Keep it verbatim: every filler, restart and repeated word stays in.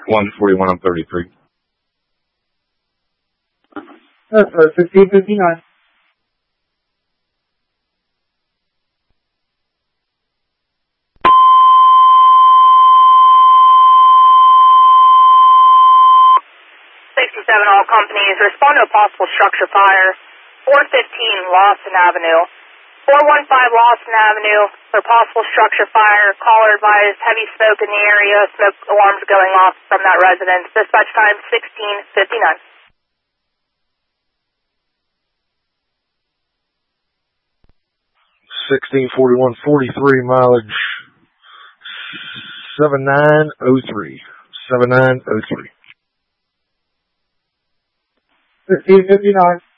one forty-one on thirty-three. That's uh, sixteen fifty-nine. sixty-seven all companies, respond to a possible structure fire, four fifteen Lawson Avenue. four one five Lawson Avenue, for possible structure fire, caller advised heavy smoke in the area, smoke alarms going off from that residence. Dispatch time sixteen fifty-nine. sixteen forty-one forty-three, mileage seven nine oh three. seven nine oh three. sixteen fifty-nine.